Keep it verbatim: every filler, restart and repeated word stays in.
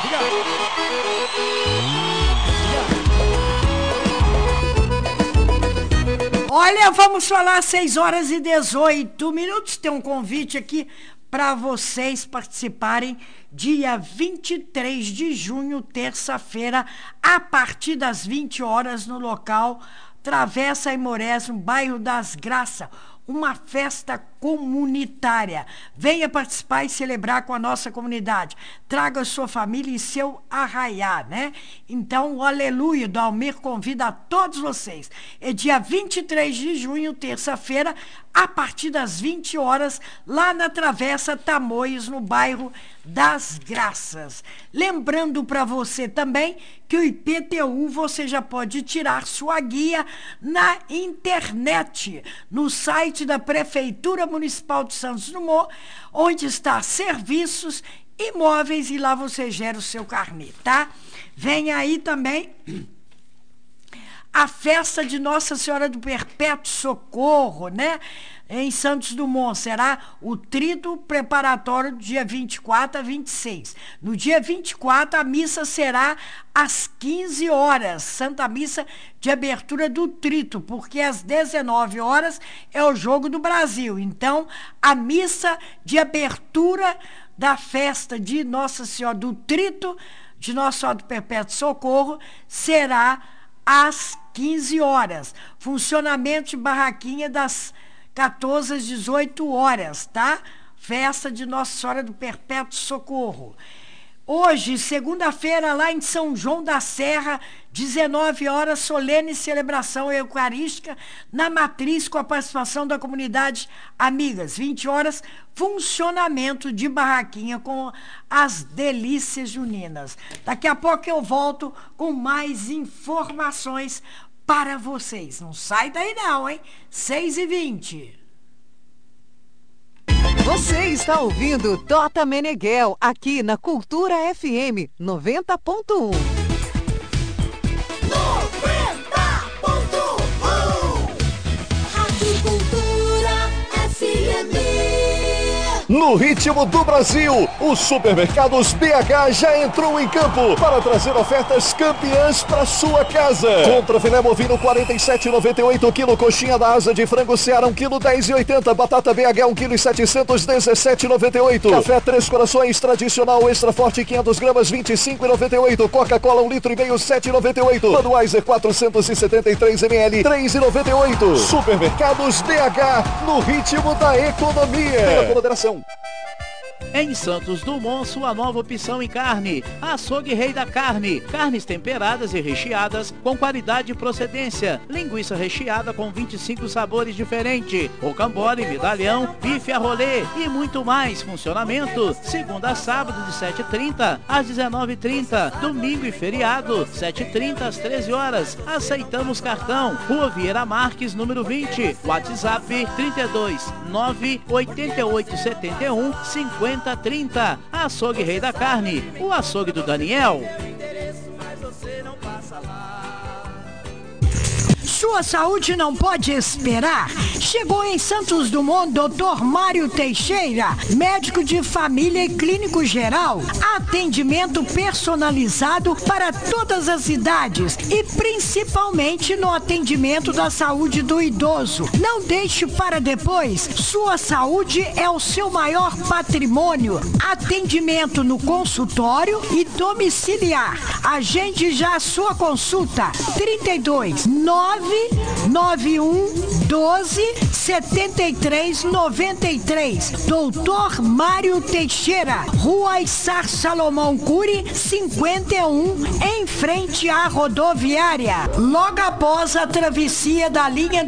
Olha, vamos falar às seis horas e dezoito minutos. Tem um convite aqui para vocês participarem dia vinte e três de junho, terça-feira, a partir das vinte horas, no local Travessa Aimorés, no bairro das Graças. Uma festa comunitária. Venha participar e celebrar com a nossa comunidade. Traga sua família e seu arraiá, né? Então, o Aleluia do Almir convida a todos vocês. É dia vinte e três de junho, terça-feira, a partir das vinte horas, lá na Travessa Tamoios, no bairro das Graças. Lembrando para você também que o I P T U você já pode tirar sua guia na internet, no site da Prefeitura Municipal de Santos Dumont, onde está serviços imóveis, e lá você gera o seu carnê, tá? Vem aí também a festa de Nossa Senhora do Perpétuo Socorro, né? Em Santos Dumont, será o trito preparatório do dia vinte e quatro a vinte e seis. No dia vinte e quatro, a missa será às quinze horas, Santa Missa de abertura do trito, porque às dezenove horas é o Jogo do Brasil. Então, a missa de abertura da festa de Nossa Senhora do Trito, de Nossa Senhora do Perpétuo Socorro, será às quinze horas. Funcionamento de barraquinha das quatorze às dezoito horas, tá? Festa de Nossa Senhora do Perpétuo Socorro. Hoje, segunda-feira, lá em São João da Serra, dezenove horas, solene celebração eucarística na matriz com a participação da comunidade Amigas. vinte horas, funcionamento de barraquinha com as delícias juninas. Daqui a pouco eu volto com mais informações para vocês. Não sai daí não, hein? seis e vinte. Você está ouvindo Tota Meneghel, aqui na Cultura F M noventa ponto um. noventa ponto um Rádio Cultura F M. No ritmo do Brasil, o Supermercados B H já entrou em campo para trazer ofertas campeãs para sua casa. Contra filé bovino quarenta e sete reais e noventa e oito centavos quilo, coxinha da asa de frango Ceará um quilo dez reais e oitenta centavos, batata B H um quilo e setecentos e dezessete reais e noventa e oito centavos, café Três Corações tradicional extra forte quinhentas gramas vinte e cinco reais e noventa e oito centavos, Coca-Cola um litro e meio sete reais e noventa e oito centavos, Budweiser quatrocentos e setenta e três mililitros três reais e noventa e oito centavos. Supermercados B H, no ritmo da economia. Tenha com moderação. Em Santos Dumont, sua nova opção em carne. Açougue Rei da Carne. Carnes temperadas e recheadas com qualidade e procedência. Linguiça recheada com vinte e cinco sabores diferentes. Rocambole, medalhão, bife a rolê e muito mais. Funcionamento segunda a sábado de sete e trinta às dezenove e trinta. Domingo e feriado, sete e trinta às treze horas. Aceitamos cartão. Rua Vieira Marques, número vinte. WhatsApp trinta e dois, nove oito oito sete um, cinquenta trinta. Açougue Rei da Carne, o açougue do Daniel. Sua saúde não pode esperar. Chegou em Santos Dumont doutor Mário Teixeira, médico de família e clínico geral. Atendimento personalizado para todas as idades e principalmente no atendimento da saúde do idoso. Não deixe para depois. Sua saúde é o seu maior patrimônio. Atendimento no consultório e domiciliar. Agende já a sua consulta. trinta e dois, nove nove um, doze, setenta e três, noventa e três. doutor Mário Teixeira, Rua Issar Salomão Cury, cinquenta e um, em frente à rodoviária, logo após a travessia da linha